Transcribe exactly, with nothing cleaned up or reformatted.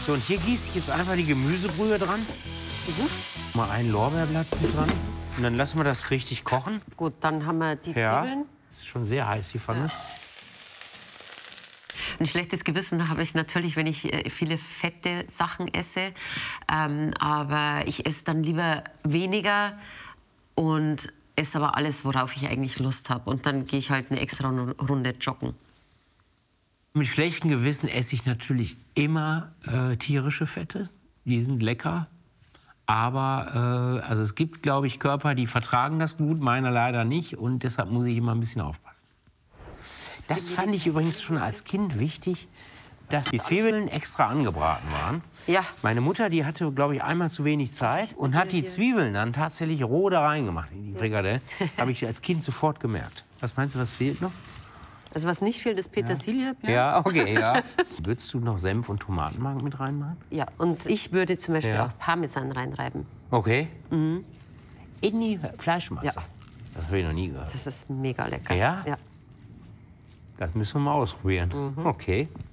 So, und hier gieße ich jetzt einfach die Gemüsebrühe dran. Mhm. Mal ein Lorbeerblatt mit dran. Und dann lassen wir das richtig kochen. Gut, dann haben wir die Ja. Zwiebeln. Ist schon sehr heiß, die Pfanne. Ja. Ein schlechtes Gewissen habe ich natürlich, wenn ich äh, viele fette Sachen esse. Ähm, aber ich esse dann lieber weniger und esse aber alles, worauf ich eigentlich Lust habe. Und dann gehe ich halt eine extra Runde joggen. Mit schlechtem Gewissen esse ich natürlich immer äh, tierische Fette. Die sind lecker. Aber äh, also es gibt, glaube ich, Körper, die vertragen das gut, meiner leider nicht. Und deshalb muss ich immer ein bisschen aufpassen. Das fand ich übrigens schon als Kind wichtig, dass die Zwiebeln extra angebraten waren. Ja. Meine Mutter, die hatte, glaube ich, einmal zu wenig Zeit und hat die Zwiebeln dann tatsächlich roh da reingemacht in die Frikadelle. Habe ich als Kind sofort gemerkt. Was meinst du, was fehlt noch? Also was nicht fehlt, ist Petersilie. Ja, ja okay, ja. Würdest du noch Senf und Tomatenmark mit reinmachen? Ja, und ich würde zum Beispiel Ja. auch Parmesan reinreiben. Okay. Mhm. In die Fleischmasse? Ja. Das habe ich noch nie gehört. Das ist mega lecker. Ja? Ja. Das müssen wir mal ausprobieren. Mhm. Okay.